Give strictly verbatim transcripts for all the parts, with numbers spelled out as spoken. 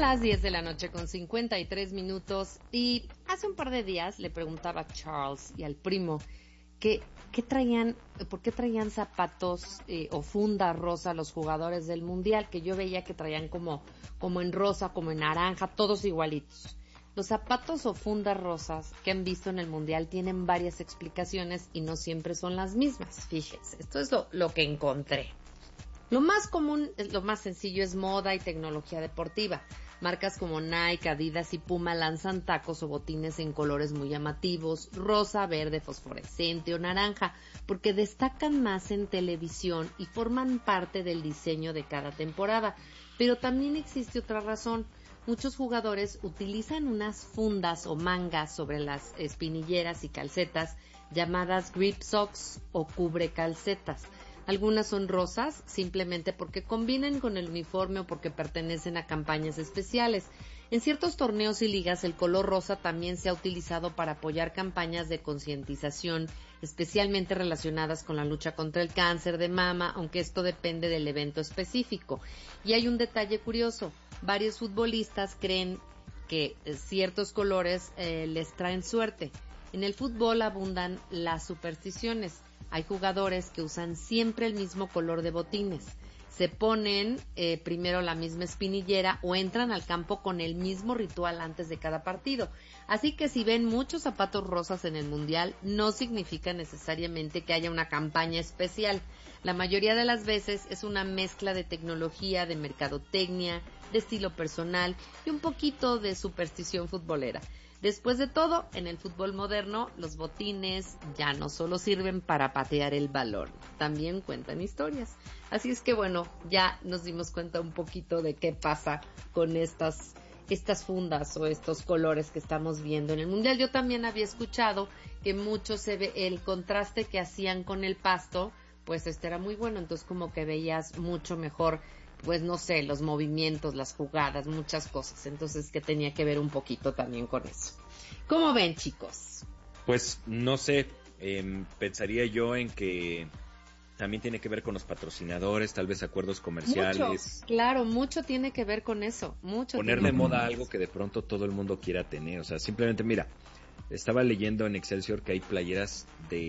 las diez de la noche con cincuenta y tres minutos y hace un par de días le preguntaba a Charles y al primo que qué traían, por qué traían zapatos eh, o funda rosa los jugadores del Mundial, que yo veía que traían como, como en rosa, como en naranja, todos igualitos. Los zapatos o fundas rosas que han visto en el Mundial tienen varias explicaciones y no siempre son las mismas. Fíjense, esto es lo, lo que encontré. Lo más común, lo más sencillo es moda y tecnología deportiva. Marcas como Nike, Adidas y Puma lanzan tacos o botines en colores muy llamativos, rosa, verde, fosforescente o naranja, porque destacan más en televisión y forman parte del diseño de cada temporada. Pero también existe otra razón. Muchos jugadores utilizan unas fundas o mangas sobre las espinilleras y calcetas llamadas grip socks o cubre calcetas. Algunas son rosas simplemente porque combinan con el uniforme o porque pertenecen a campañas especiales. En ciertos torneos y ligas el color rosa también se ha utilizado para apoyar campañas de concientización, especialmente relacionadas con la lucha contra el cáncer de mama, aunque esto depende del evento específico. Y hay un detalle curioso, varios futbolistas creen que ciertos colores eh, les traen suerte. En el fútbol abundan las supersticiones. Hay jugadores que usan siempre el mismo color de botines. Se ponen eh, primero la misma espinillera o entran al campo con el mismo ritual antes de cada partido. Así que si ven muchos zapatos rosas en el Mundial, no significa necesariamente que haya una campaña especial. La mayoría de las veces es una mezcla de tecnología, de mercadotecnia, de estilo personal y un poquito de superstición futbolera. Después de todo, en el fútbol moderno, los botines ya no solo sirven para patear el balón, también cuentan historias. Así es que bueno, ya nos dimos cuenta un poquito de qué pasa con estas, estas fundas o estos colores que estamos viendo en el Mundial. Yo también había escuchado que mucho se ve, el contraste que hacían con el pasto, pues este era muy bueno, entonces como que veías mucho mejor, pues no sé, los movimientos, las jugadas, muchas cosas. Entonces que tenía que ver un poquito también con eso. ¿Cómo ven, chicos? Pues no sé, eh, pensaría yo en que también tiene que ver con los patrocinadores, tal vez acuerdos comerciales. Mucho, claro, mucho tiene que ver con eso. Mucho Poner tiene de moda algo que de pronto todo el mundo quiera tener. O sea, simplemente, mira, estaba leyendo en Excelsior que hay playeras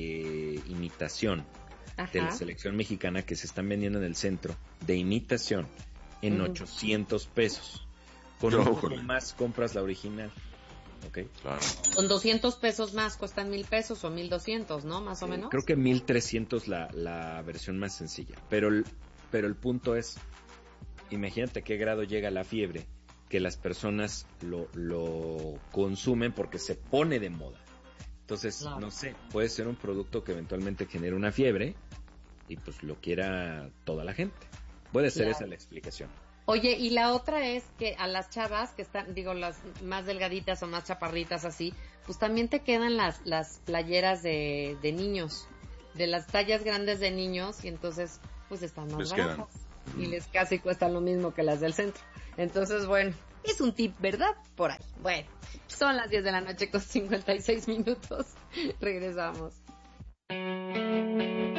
de imitación. Ajá. De la selección mexicana que se están vendiendo en el centro de imitación en uh-huh. ochocientos pesos. Con no, un poco más compras la original. Okay. Claro. Con doscientos pesos más cuestan mil pesos o mil doscientos, ¿no? Más o menos. Eh, creo que mil trescientos la, la versión más sencilla. Pero el, pero el punto es, imagínate qué grado llega la fiebre que las personas lo, lo consumen porque se pone de moda. Entonces, claro. No sé, puede ser un producto que eventualmente genere una fiebre y pues lo quiera toda la gente. Puede ser claro. Esa la explicación. Oye, y la otra es que a las chavas que están, digo, las más delgaditas o más chaparritas así, pues también te quedan las, las playeras de, de niños, de las tallas grandes de niños y entonces pues están más baratas. Y les casi cuestan lo mismo que las del centro. Entonces, bueno, es un tip, ¿verdad? Por ahí. Bueno, son las diez de la noche con cincuenta y seis minutos. Regresamos.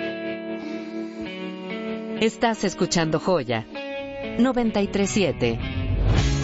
Estás escuchando Joya noventa y tres punto siete.